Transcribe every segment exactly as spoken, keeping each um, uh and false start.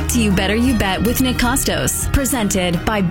to You Better You Bet with Nick Costos, presented by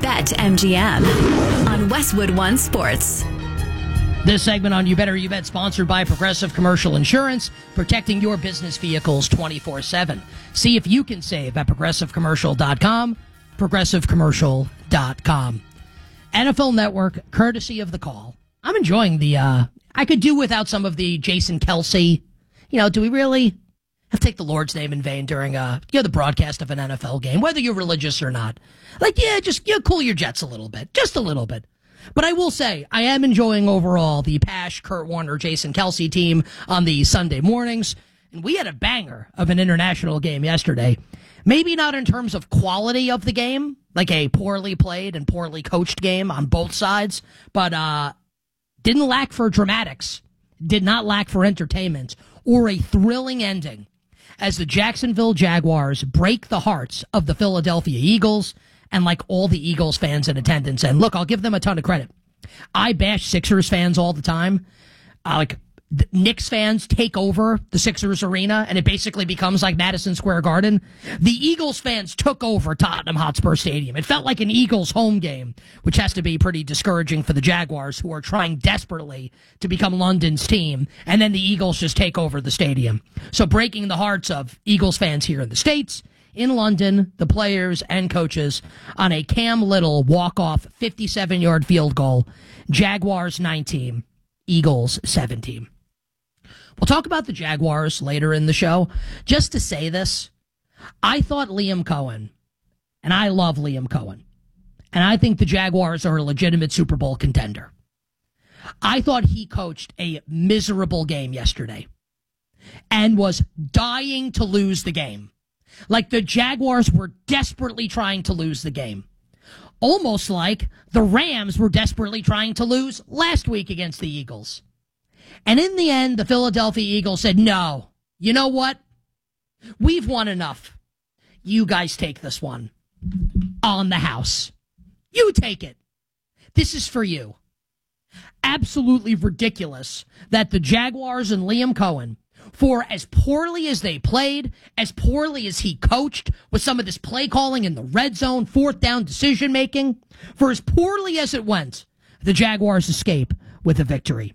BetMGM on Westwood One Sports. This segment on You Better You Bet sponsored by Progressive Commercial Insurance, protecting your business vehicles twenty-four seven. See if you can save at progressive commercial dot com, progressive commercial dot com. N F L Network, courtesy of The Call. I'm enjoying the, uh, I could do without some of the Jason Kelsey. You know, do we really have to take the Lord's name in vain during, uh, you know, the broadcast of an N F L game, whether you're religious or not? Like, yeah, just, you know, cool your jets a little bit, just a little bit. But I will say, I am enjoying overall the Pash, Kurt Warner, Jason Kelsey team on the Sunday mornings. And we had a banger of an international game yesterday. Maybe not in terms of quality of the game, like a poorly played and poorly coached game on both sides, but uh, didn't lack for dramatics, did not lack for entertainment, or a thrilling ending as the Jacksonville Jaguars break the hearts of the Philadelphia Eagles and like all the Eagles fans in attendance. And look, I'll give them a ton of credit. I bash Sixers fans all the time. Uh, like, the Knicks fans take over the Sixers arena, and it basically becomes like Madison Square Garden. The Eagles fans took over Tottenham Hotspur Stadium. It felt like an Eagles home game, which has to be pretty discouraging for the Jaguars, who are trying desperately to become London's team, and then the Eagles just take over the stadium. So breaking the hearts of Eagles fans here in the States, in London, the players and coaches on a Cam Little walk-off fifty-seven-yard field goal. Jaguars nineteen, Eagles seventeen. We'll talk about the Jaguars later in the show. Just to say this, I thought Liam Cohen, and I love Liam Cohen, and I think the Jaguars are a legitimate Super Bowl contender. I thought he coached a miserable game yesterday and was dying to lose the game. Like the Jaguars were desperately trying to lose the game. Almost like the Rams were desperately trying to lose last week against the Eagles. And in the end, the Philadelphia Eagles said, no, you know what? We've won enough. You guys take this one on the house. You take it. This is for you. Absolutely ridiculous that the Jaguars and Liam Cohen, for as poorly as they played, as poorly as he coached with some of this play calling in the red zone, fourth down decision making, for as poorly as it went, the Jaguars escape with a victory.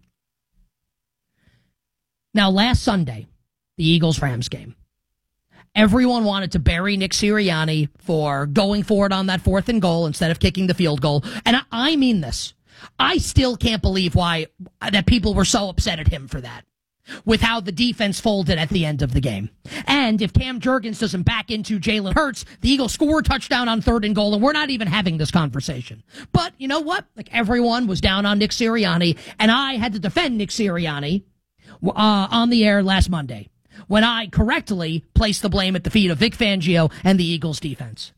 Now, last Sunday, the Eagles-Rams game, everyone wanted to bury Nick Sirianni for going for it on that fourth and goal instead of kicking the field goal. And I, I mean this. I still can't believe why that people were so upset at him for that, with how the defense folded at the end of the game. And if Cam Jurgens doesn't back into Jalen Hurts, the Eagles score a touchdown on third and goal, and we're not even having this conversation. But you know what? Like, everyone was down on Nick Sirianni, and I had to defend Nick Sirianni Uh, on the air last Monday when I correctly placed the blame at the feet of Vic Fangio and the Eagles defense.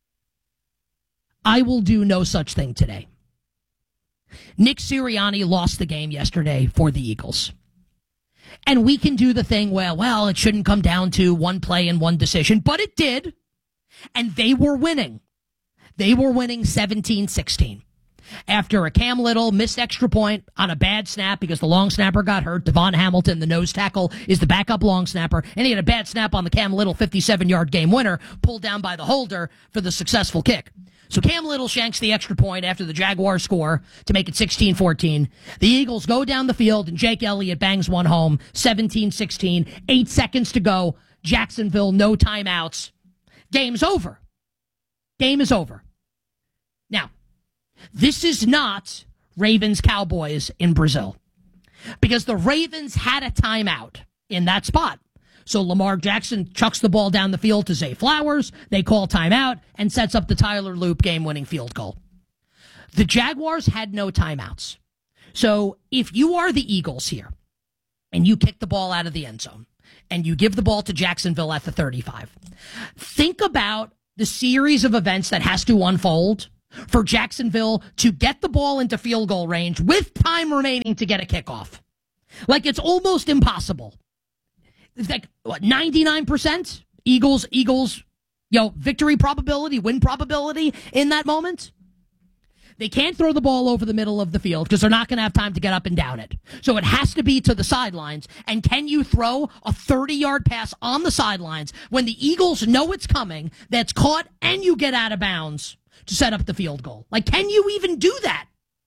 I will do no such thing today. Nick Sirianni lost the game yesterday for the Eagles. And we can do the thing where, well, it shouldn't come down to one play and one decision, but it did. And they were winning. They were winning seventeen sixteen. After a Cam Little missed extra point on a bad snap because the long snapper got hurt. Devon Hamilton, the nose tackle, is the backup long snapper, and he had a bad snap on the Cam Little fifty-seven-yard game winner, pulled down by the holder for the successful kick. So Cam Little shanks the extra point after the Jaguars score to make it sixteen fourteen. The Eagles go down the field, and Jake Elliott bangs one home, seventeen sixteen. Eight seconds to go. Jacksonville, no timeouts. Game's over. Game is over. Now, this is not Ravens-Cowboys in Brazil, because the Ravens had a timeout in that spot. So Lamar Jackson chucks the ball down the field to Zay Flowers. They call timeout and sets up the Tyler Loop game-winning field goal. The Jaguars had no timeouts. So if you are the Eagles here and you kick the ball out of the end zone and you give the ball to Jacksonville at the thirty-five, think about the series of events that has to unfold for Jacksonville to get the ball into field goal range with time remaining to get a kickoff. Like, it's almost impossible. It's like, what, ninety-nine percent Eagles, Eagles, you know, victory probability, win probability in that moment? They can't throw the ball over the middle of the field because they're not going to have time to get up and down it. So it has to be to the sidelines. And can you throw a thirty-yard pass on the sidelines when the Eagles know it's coming, that's caught, and you get out of bounds to set up the field goal? Like, can you even do that?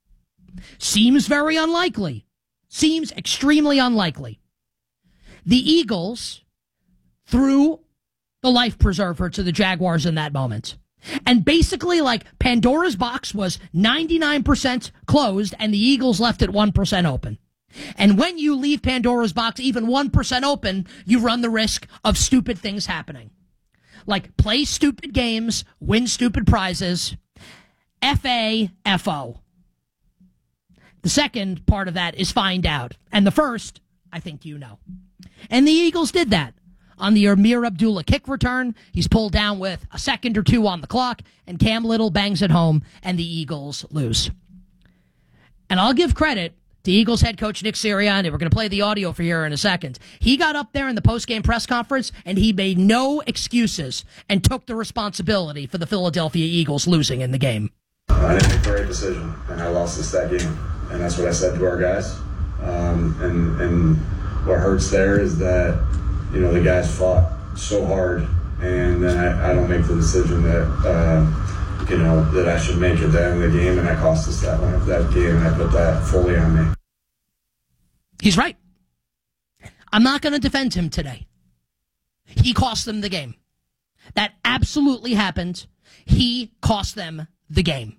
Seems very unlikely. Seems extremely unlikely. The Eagles threw the life preserver to the Jaguars in that moment. And basically, like, Pandora's box was ninety-nine percent closed, and the Eagles left it one percent open. And when you leave Pandora's box even one percent open, you run the risk of stupid things happening. Like, play stupid games, win stupid prizes, F A F O. The second part of that is find out. And the first, I think you know. And the Eagles did that. On the Amir Abdullah kick return, he's pulled down with a second or two on the clock, and Cam Little bangs it home, and the Eagles lose. And I'll give credit to Eagles head coach Nick Sirianni. We're going to play the audio for here in a second. He got up there in the post-game press conference, and he made no excuses and took the responsibility for the Philadelphia Eagles losing in the game. I didn't make the right decision, and I lost us that game. And that's what I said to our guys. Um, and, and what hurts there is that, you know, the guys fought so hard, and then I, I don't make the decision that, uh, you know, that I should make at the end of the game, and that cost us that one, that game, and I put that fully on me. He's right. I'm not going to defend him today. He cost them the game. That absolutely happened. He cost them the game.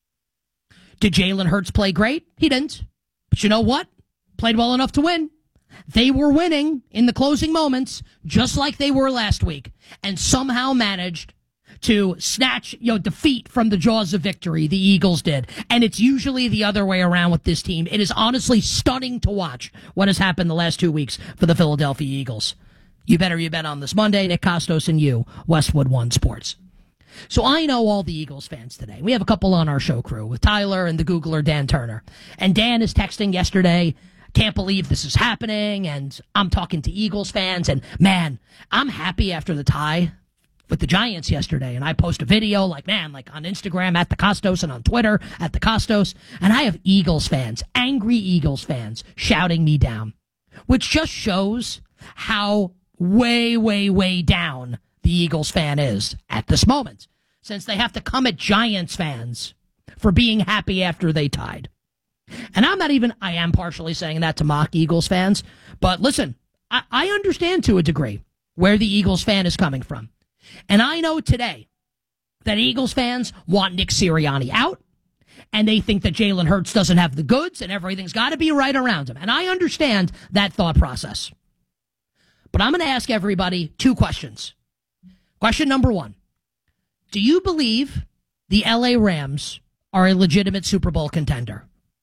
Did Jalen Hurts play great? He didn't. But you know what? Played well enough to win. They were winning in the closing moments, just like they were last week, and somehow managed to snatch, you know, defeat from the jaws of victory. The Eagles did. And it's usually the other way around with this team. It is honestly stunning to watch what has happened the last two weeks for the Philadelphia Eagles. You better you bet on this Monday. Nick Costos and you, Westwood One Sports. So I know all the Eagles fans today. We have a couple on our show crew with Tyler and the Googler Dan Turner. And Dan is texting yesterday, can't believe this is happening, and I'm talking to Eagles fans, and man, I'm happy after the tie with the Giants yesterday, and I post a video like, man, like on Instagram at the Costos and on Twitter at the Costos, and I have Eagles fans, angry Eagles fans, shouting me down, which just shows how way, way, way down the Eagles fan is at this moment, since they have to come at Giants fans for being happy after they tied. And I'm not even, I am partially saying that to mock Eagles fans, but listen, I, I understand to a degree where the Eagles fan is coming from. And I know today that Eagles fans want Nick Sirianni out, and they think that Jalen Hurts doesn't have the goods and everything's got to be right around him. And I understand that thought process. But I'm going to ask everybody two questions. Question number one, do you believe the L A Rams are a legitimate Super Bowl contender?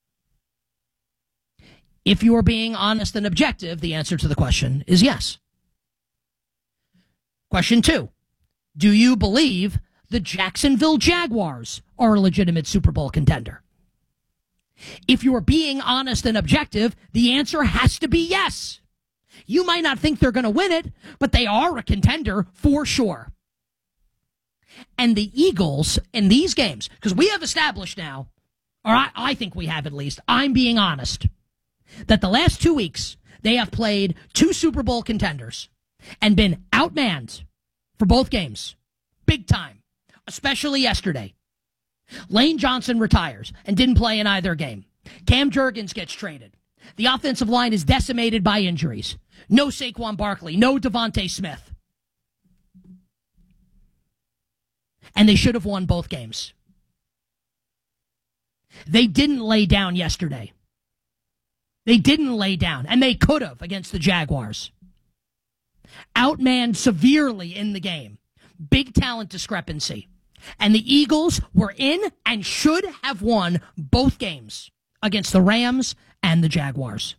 If you are being honest and objective, the answer to the question is yes. Question two, do you believe the Jacksonville Jaguars are a legitimate Super Bowl contender? If you are being honest and objective, the answer has to be yes. You might not think they're going to win it, but they are a contender for sure. And the Eagles in these games, because we have established now, or I, I think we have at least, I'm being honest, that the last two weeks they have played two Super Bowl contenders and been outmanned for both games. Big time. Especially yesterday. Lane Johnson retires and didn't play in either game. Cam Jurgens gets traded. The offensive line is decimated by injuries. No Saquon Barkley. No Devontae Smith. And they should have won both games. They didn't lay down yesterday. They didn't lay down, and they could have against the Jaguars. Outmanned severely in the game. Big talent discrepancy. And the Eagles were in and should have won both games against the Rams and the Jaguars.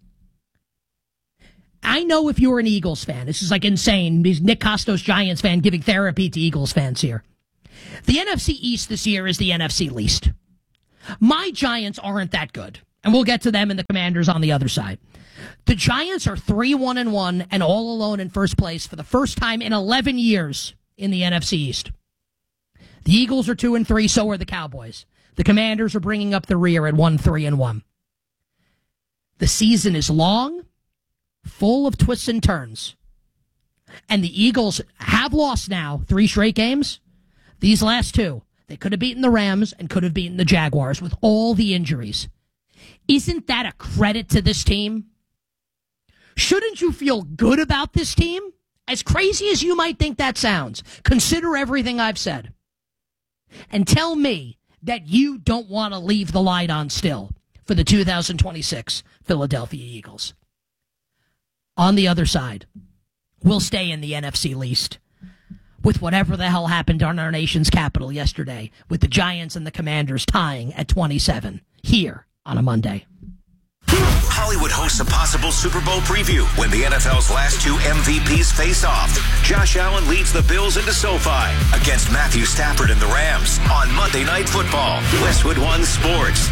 I know if you're an Eagles fan, this is like insane. He's Nick Costos, Giants fan, giving therapy to Eagles fans here. The N F C East this year is the N F C least. My Giants aren't that good, and we'll get to them and the Commanders on the other side. The Giants are three one and one and all alone in first place for the first time in eleven years in the N F C East. The Eagles are two and three, so are the Cowboys. The Commanders are bringing up the rear at one three and one. The season is long, full of twists and turns. And the Eagles have lost now three straight games. These last two, they could have beaten the Rams and could have beaten the Jaguars with all the injuries. Isn't that a credit to this team? Shouldn't you feel good about this team? As crazy as you might think that sounds, consider everything I've said. And tell me that you don't want to leave the light on still for the two thousand twenty-six Philadelphia Eagles. On the other side, we'll stay in the N F C least with whatever the hell happened on our nation's capital yesterday with the Giants and the Commanders tying at twenty-seven here on a Monday. Hollywood hosts a possible Super Bowl preview when the N F L's last two M V Ps face off. Josh Allen leads the Bills into SoFi against Matthew Stafford and the Rams on Monday Night Football. Westwood One Sports.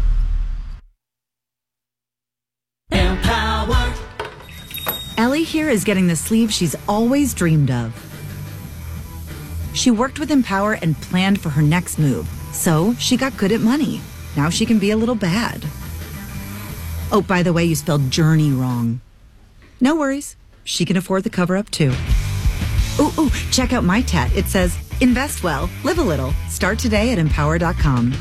Empower. Ellie here is getting the sleeve she's always dreamed of. She worked with Empower and planned for her next move, so she got good at money. Now she can be a little bad. Oh, by the way, you spelled journey wrong. No worries. She can afford the cover-up, too. Ooh, ooh, check out my tat. It says, invest well, live a little. Start today at empower dot com.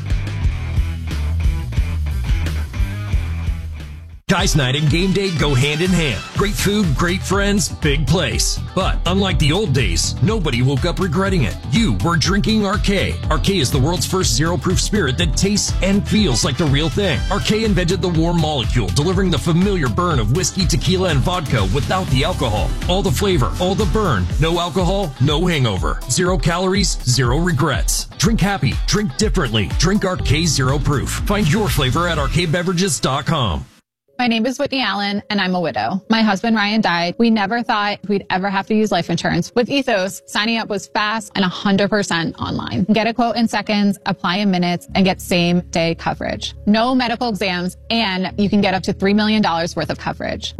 Guys night and game day go hand in hand. Great food, great friends, big place. But unlike the old days, nobody woke up regretting it. You were drinking Arcade. Arcade is the world's first zero-proof spirit that tastes and feels like the real thing. Arcade invented the warm molecule, delivering the familiar burn of whiskey, tequila, and vodka without the alcohol. All the flavor, all the burn. No alcohol, no hangover. Zero calories, zero regrets. Drink happy, drink differently. Drink Arcade Zero Proof. Find your flavor at arcade beverages dot com. My name is Whitney Allen, and I'm a widow. My husband, Ryan, died. We never thought we'd ever have to use life insurance. With Ethos, signing up was fast and one hundred percent online. Get a quote in seconds, apply in minutes, and get same-day coverage. No medical exams, and you can get up to three million dollars worth of coverage.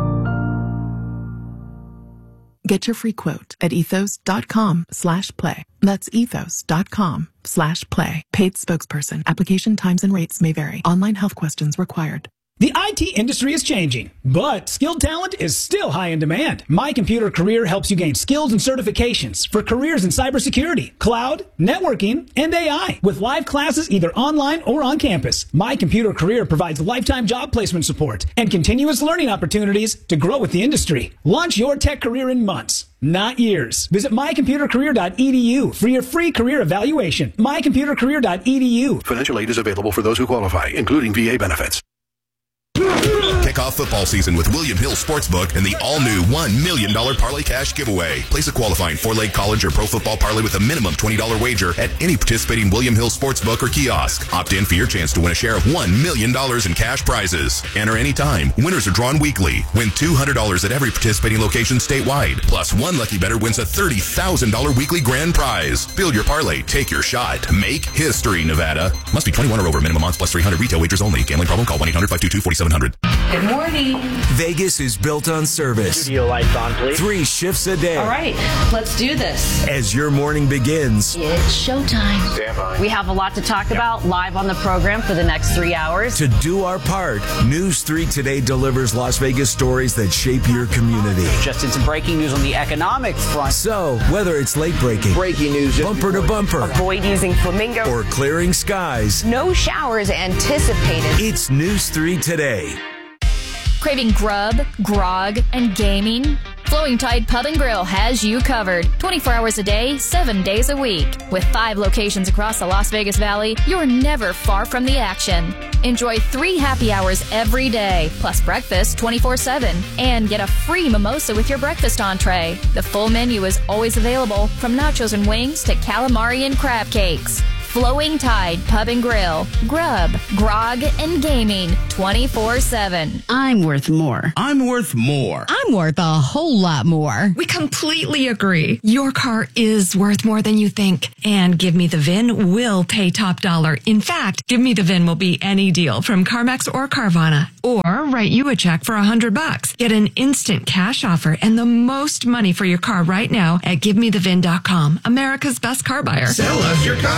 Get your free quote at ethos dot com slash play. That's ethos dot com slash play. Paid spokesperson. Application times and rates may vary. Online health questions required. The I T industry is changing, but skilled talent is still high in demand. My Computer Career helps you gain skills and certifications for careers in cybersecurity, cloud, networking, and A I. With live classes either online or on campus, My Computer Career provides lifetime job placement support and continuous learning opportunities to grow with the industry. Launch your tech career in months, not years. Visit my computer career dot e d u for your free career evaluation. my computer career dot e d u. Financial aid is available for those who qualify, including V A benefits. Kick off football season with William Hill Sportsbook and the all-new one million dollars Parlay Cash giveaway. Place a qualifying four-leg college or pro football parlay with a minimum twenty dollars wager at any participating William Hill Sportsbook or kiosk. Opt in for your chance to win a share of one million dollars in cash prizes. Enter anytime. Winners are drawn weekly. Win two hundred dollars at every participating location statewide. Plus, one lucky bettor wins a thirty thousand dollars weekly grand prize. Build your parlay. Take your shot. Make history, Nevada. Must be twenty-one or over. Minimum odds plus three hundred. Retail wagers only. Gambling problem? Call one eight hundred five two two four seven zero zero. Good morning. Vegas is built on service. Studio lights on, please. Three shifts a day. All right, let's do this. As your morning begins, it's showtime. Stand by. We have a lot to talk about live on the program for the next three hours. To do our part, News three Today delivers Las Vegas stories that shape your community. Just in some breaking news on the economic front. So, whether it's late breaking, breaking news, bumper to bumper, avoid using flamingo, or clearing skies, no showers anticipated. It's News three Today. Craving grub, grog, and gaming? Flowing Tide Pub and Grill has you covered. twenty-four hours a day, seven days a week. With five locations across the Las Vegas Valley, you're never far from the action. Enjoy three happy hours every day, plus breakfast twenty-four seven. And get a free mimosa with your breakfast entree. The full menu is always available, from nachos and wings to calamari and crab cakes. Flowing Tide Pub and Grill. Grub, grog, and gaming twenty-four seven. I'm worth more. I'm worth more. I'm worth a whole lot more. We completely agree. Your car is worth more than you think. And Give Me the V I N will pay top dollar. In fact, Give Me the V I N will be any deal from CarMax or Carvana. Or write you a check for a hundred bucks. Get an instant cash offer and the most money for your car right now at give me the v i n dot com. America's best car buyer. Sell us your car.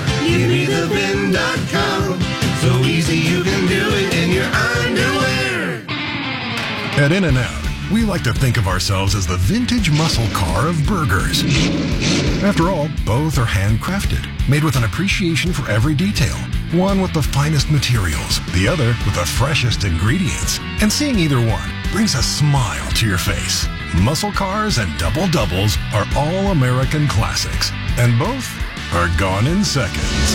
give me the vin dot com. So easy you can do it in your underwear. At In-N-Out, we like to think of ourselves as the vintage muscle car of burgers. After all, both are handcrafted, made with an appreciation for every detail. One with the finest materials, the other with the freshest ingredients. And seeing either one brings a smile to your face. Muscle cars and double doubles are all American classics, and both are gone in seconds.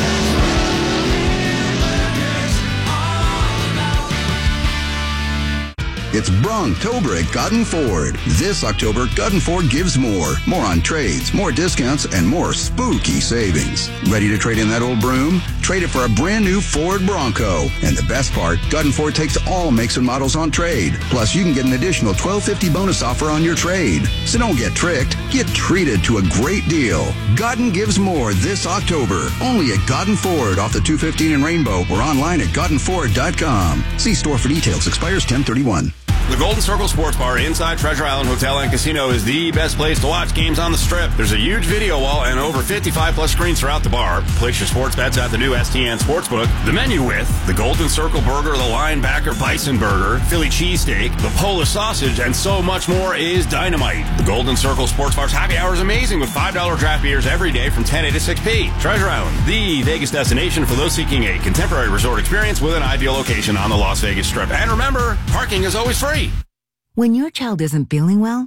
It's Bronctober at Godden Ford. This October, Godden Ford gives more. More on trades, more discounts, and more spooky savings. Ready to trade in that old broom? Trade it for a brand new Ford Bronco. And the best part, Godden Ford takes all makes and models on trade. Plus, you can get an additional twelve fifty bonus offer on your trade. So don't get tricked. Get treated to a great deal. Godden gives more this October. Only at Godden Ford off the two fifteen in Rainbow or online at godden ford dot com. See store for details. Expires ten thirty-one. The Golden Circle Sports Bar inside Treasure Island Hotel and Casino is the best place to watch games on the Strip. There's a huge video wall and over fifty-five plus screens throughout the bar. Place your sports bets at the new S T N Sportsbook. The menu with the Golden Circle Burger, the Linebacker Bison Burger, Philly Cheesesteak, the Polish Sausage, and so much more is dynamite. The Golden Circle Sports Bar's happy hour is amazing with five dollar draft beers every day from ten a to six p. Treasure Island, the Vegas destination for those seeking a contemporary resort experience with an ideal location on the Las Vegas Strip. And remember, parking is always free. When your child isn't feeling well,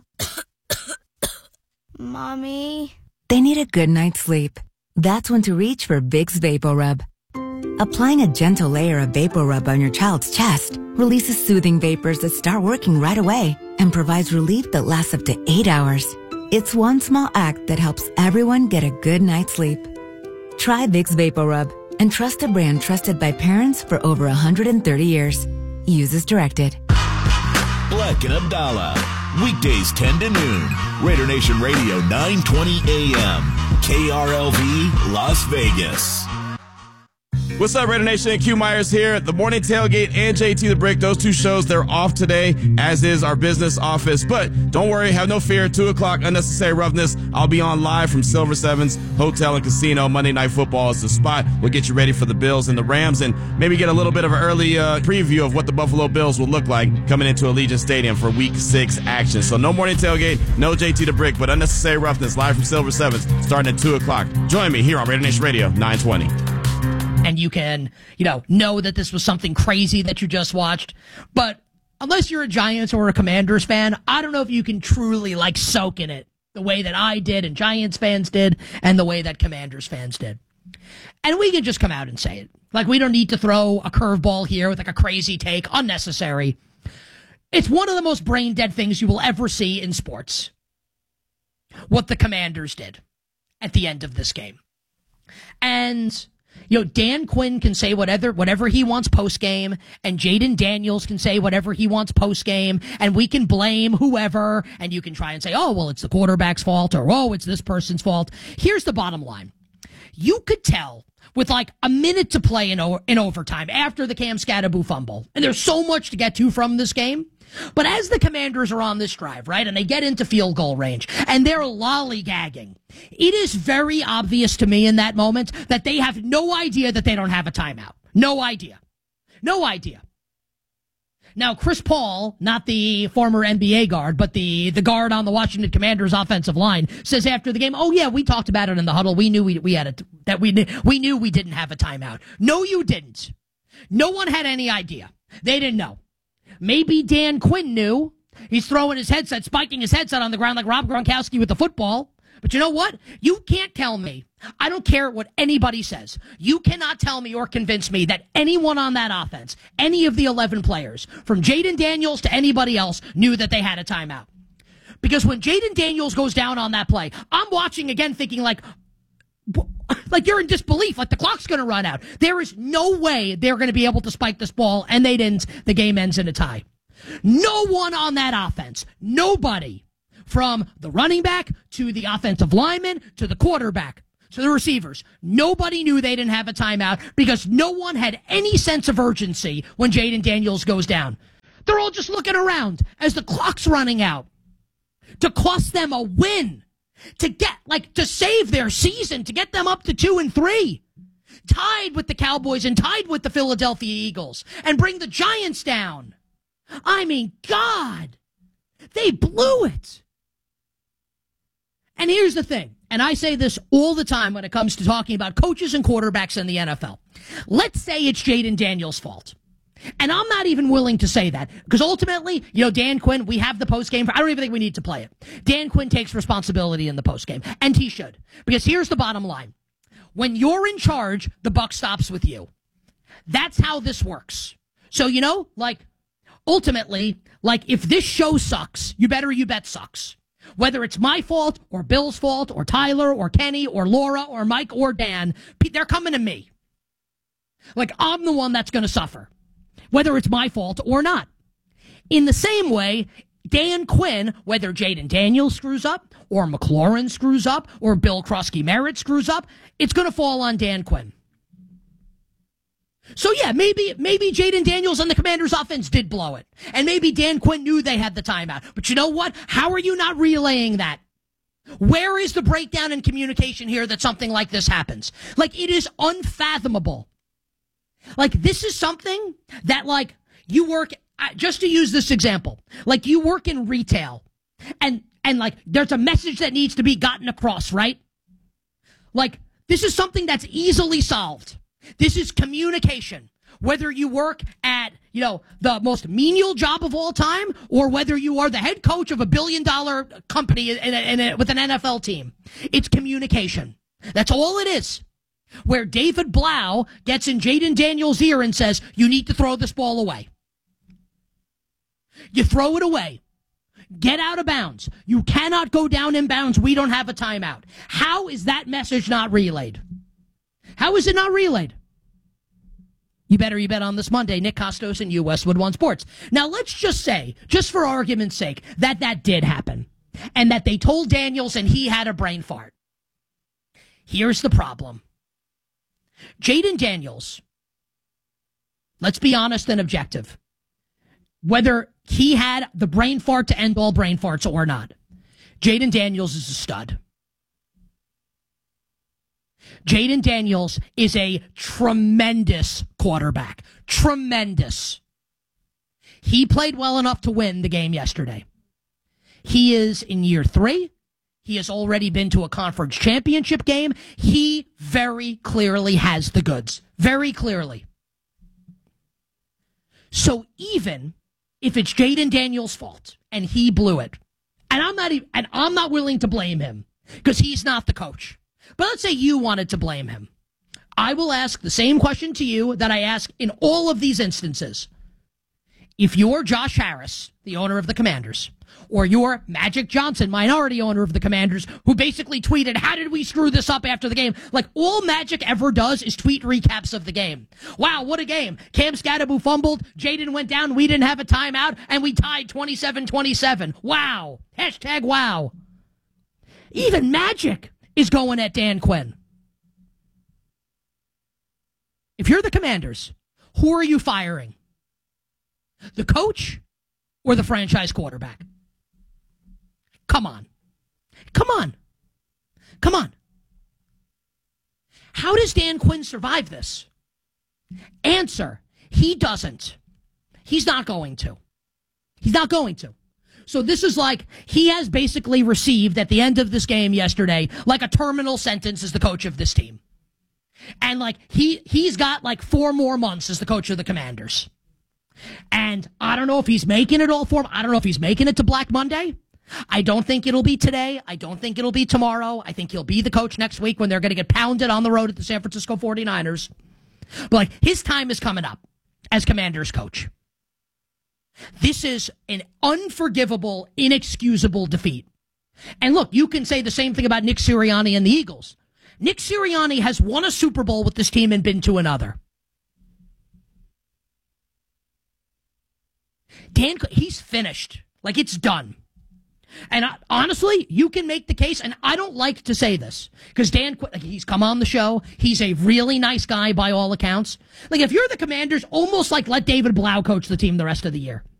Mommy, they need a good night's sleep. That's when to reach for Vicks VapoRub. Applying a gentle layer of VapoRub on your child's chest releases soothing vapors that start working right away and provides relief that lasts up to eight hours. It's one small act that helps everyone get a good night's sleep. Try Vicks VapoRub and trust a brand trusted by parents for over one hundred thirty years. Use as directed. Black and Abdallah, weekdays ten to noon. Raider Nation Radio nine twenty A M. K R L V, Las Vegas. What's up, Raider Nation? Q Myers here. The Morning Tailgate and J T The Brick, those two shows, they're off today, as is our business office. But don't worry, have no fear. two o'clock, Unnecessary Roughness. I'll be on live from Silver Sevens Hotel and Casino. Monday Night Football is the spot. We'll get you ready for the Bills and the Rams and maybe get a little bit of an early uh, preview of what the Buffalo Bills will look like coming into Allegiant Stadium for Week six action. So no Morning Tailgate, no J T The Brick, but Unnecessary Roughness live from Silver Sevens starting at two o'clock. Join me here on Raider Nation Radio nine twenty. And you can, you know, know that this was something crazy that you just watched. But unless you're a Giants or a Commanders fan, I don't know if you can truly, like, soak in it the way that I did and Giants fans did and the way that Commanders fans did. And we can just come out and say it. Like, we don't need to throw a curveball here with, like, a crazy take. Unnecessary. It's one of the most brain-dead things you will ever see in sports. What the Commanders did at the end of this game. And... You know, Dan Quinn can say whatever whatever he wants post-game, and Jaden Daniels can say whatever he wants post-game, and we can blame whoever, and you can try and say, oh, well, it's the quarterback's fault, or, oh, it's this person's fault. Here's the bottom line. You could tell with, like, a minute to play in, o- in overtime after the Cam Scatterboo fumble, and there's so much to get to from this game, but as the Commanders are on this drive, right, and they get into field goal range, and they're lollygagging, it is very obvious to me in that moment that they have no idea that they don't have a timeout. No idea. No idea. Now, Chris Paul, not the former N B A guard, but the, the guard on the Washington Commanders offensive line, says after the game, oh, yeah, we talked about it in the huddle. We knew we, we had a, that we, we knew we didn't have a timeout. No, you didn't. No one had any idea. They didn't know. Maybe Dan Quinn knew. He's throwing his headset, spiking his headset on the ground like Rob Gronkowski with the football. But you know what? You can't tell me. I don't care what anybody says. You cannot tell me or convince me that anyone on that offense, any of the eleven players, from Jaden Daniels to anybody else, knew that they had a timeout. Because when Jaden Daniels goes down on that play, I'm watching again thinking like, like you're in disbelief, like the clock's going to run out. There is no way they're going to be able to spike this ball, and they didn't. The game ends in a tie. No one on that offense, nobody, from the running back to the offensive lineman to the quarterback to the receivers, nobody knew they didn't have a timeout because no one had any sense of urgency when Jaden Daniels goes down. They're all just looking around as the clock's running out to cost them a win. To get, like, to save their season, to get them up to two and three. tied with the Cowboys and tied with the Philadelphia Eagles, and bring the Giants down. I mean, God, they blew it. And here's the thing, and I say this all the time when it comes to talking about coaches and quarterbacks in the N F L. Let's say it's Jayden Daniels' fault. And I'm not even willing to say that, because ultimately, you know, Dan Quinn, we have the postgame. I don't even think we need to play it. Dan Quinn takes responsibility in the postgame, and he should. Because here's the bottom line. When you're in charge, the buck stops with you. That's how this works. So, you know, like, ultimately, like, if this show sucks, You Better You Bet sucks. Whether it's my fault or Bill's fault or Tyler or Kenny or Laura or Mike or Dan, they're coming to me. Like, I'm the one that's going to suffer, whether it's my fault or not. In the same way, Dan Quinn, whether Jayden Daniels screws up or McLaurin screws up or Bill Krusky-Merritt screws up, it's going to fall on Dan Quinn. So, yeah, maybe maybe Jayden Daniels and the Commanders' offense did blow it. And maybe Dan Quinn knew they had the timeout. But you know what? How are you not relaying that? Where is the breakdown in communication here that something like this happens? Like, it is unfathomable. Like, this is something that, like, you work, just to use this example, like, you work in retail, and, and like, there's a message that needs to be gotten across, right? Like, this is something that's easily solved. This is communication. Whether you work at, you know, the most menial job of all time, or whether you are the head coach of a billion-dollar company in a, in a, with an N F L team, it's communication. That's all it is. Where David Blau gets in Jayden Daniels' ear and says, you need to throw this ball away. You throw it away. Get out of bounds. You cannot go down in bounds. We don't have a timeout. How is that message not relayed? How is it not relayed? You Better You Bet on this Monday. Nick Costos and you, Westwood One Sports. Now, let's just say, just for argument's sake, that that did happen, and that they told Daniels and he had a brain fart. Here's the problem. Jayden Daniels, let's be honest and objective, whether he had the brain fart to end all brain farts or not, Jayden Daniels is a stud. Jayden Daniels is a tremendous quarterback. Tremendous. He played well enough to win the game yesterday. He is in year three. He has already been to a conference championship game. He very clearly has the goods. Very clearly. So even if it's Jayden Daniels' fault and he blew it, and I'm not even, and I'm not willing to blame him because he's not the coach. But let's say you wanted to blame him. I will ask the same question to you that I ask in all of these instances. If you're Josh Harris, the owner of the Commanders, or you're Magic Johnson, minority owner of the Commanders, who basically tweeted, how did we screw this up after the game? Like, all Magic ever does is tweet recaps of the game. Wow, what a game. Cam Scatterbu fumbled, Jayden went down, we didn't have a timeout, and we tied twenty-seven twenty-seven. Wow. Hashtag wow. Even Magic is going at Dan Quinn. If you're the Commanders, who are you firing? The coach or the franchise quarterback? Come on. Come on. Come on. How does Dan Quinn survive this? Answer, he doesn't. He's not going to. He's not going to. So this is like, he has basically received at the end of this game yesterday, like a terminal sentence as the coach of this team. And like, he, he's got like four more months as the coach of the Commanders. And I don't know if he's making it all for him. I don't know if he's making it to Black Monday. I don't think it'll be today. I don't think it'll be tomorrow. I think he'll be the coach next week when they're going to get pounded on the road at the San Francisco forty-niners. But like, his time is coming up as Commanders coach. This is an unforgivable, inexcusable defeat. And look, you can say the same thing about Nick Sirianni and the Eagles. Nick Sirianni has won a Super Bowl with this team and been to another. Dan, he's finished. Like, it's done. And I, honestly, you can make the case, and I don't like to say this, because Dan, like, he's come on the show. He's a really nice guy by all accounts. Like, if you're the Commanders, almost like let David Blau coach the team the rest of the year.